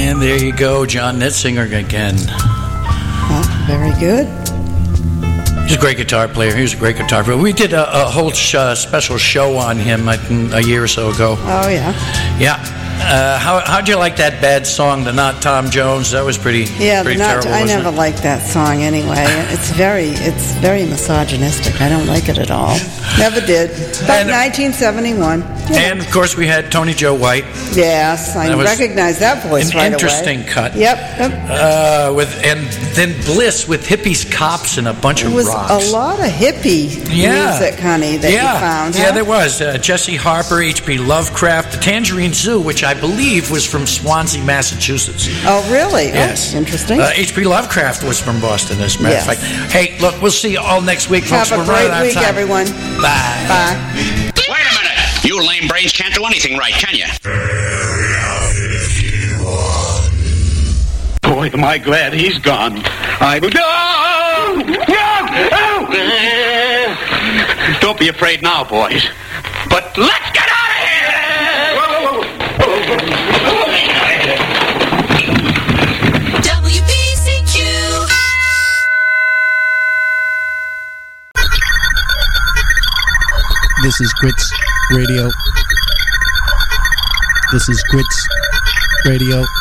And there you go, John Netzinger again. Oh, very good. He's a great guitar player. He was a great guitar player. We did a whole special show on him a year or so ago. Oh, yeah. Yeah. How'd you like that bad song, The Not Tom Jones? That was pretty terrible. I never liked that song anyway. It's very misogynistic. I don't like it at all. Never did. But 1971. And, of course, we had Tony Joe White. Yes, I recognize that voice right away. An interesting cut. Yep. And then Bliss with Hippies, Cops, and a bunch of rocks. It was a lot of hippie music, honey, that you found. Huh? Yeah, there was. Jesse Harper, H.P. Lovecraft, the Tangerine Zoo, which I believe was from Swansea, Massachusetts. Oh, really? Yes. Oh, interesting. H.P. Lovecraft was from Boston, as a matter of fact. Hey, look, we'll see you all next week, folks. Have a great week, everyone. Bye. Bye. Wait a minute. You lame brains can't do anything right, can you? Boy, am I glad he's gone. Don't be afraid now, boys. But let's get out of here! WBCQ. This is Grits Radio. This is Grits Radio.